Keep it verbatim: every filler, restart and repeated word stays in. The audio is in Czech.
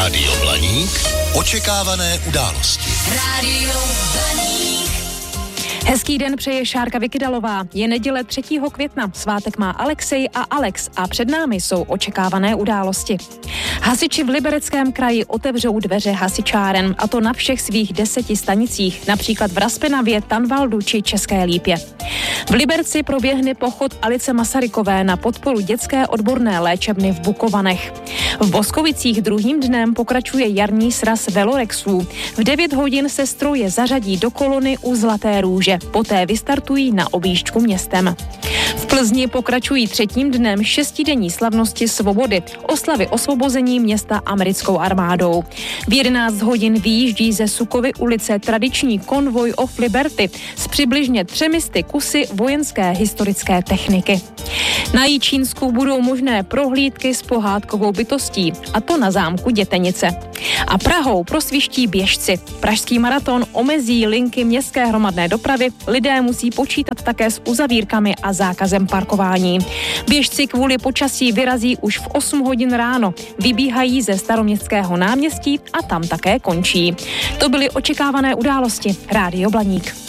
Rádio Blaník. Očekávané události. Rádio Blaník. Hezký den přeje Šárka Vykydalová. Je neděle třetího května, svátek má Alexej a Alex a před námi jsou očekávané události. Hasiči v Libereckém kraji otevřou dveře hasičáren, a to na všech svých deseti stanicích, například v Raspinavě, Tanvaldu či České Lípě. V Liberci proběhne pochod Alice Masarykové na podporu dětské odborné léčebny v Bukovanech. V Boskovicích druhým dnem pokračuje jarní sraz velorexů. V devět hodin se stroje zařadí do kolony u Zlaté růže. Poté vystartují na objížďku městem. V Plzni pokračují třetím dnem šestidenní slavnosti svobody, oslavy osvobození města americkou armádou. V jedenáct hodin vyjíždí ze Sukovy ulice tradiční konvoj of Liberty s přibližně třemisty kusy vojenské historické techniky. Na Jičínsku budou možné prohlídky s pohádkovou bytostí, a to na zámku Dětenice. A Prahou prosviští běžci. Pražský maraton omezí linky městské hromadné dopravy, lidé musí počítat také s uzavírkami a zákazem parkování. Běžci kvůli počasí vyrazí už v osm hodin ráno, vybíhají ze Staroměstského náměstí a tam také končí. To byly očekávané události. Rádio Blaník.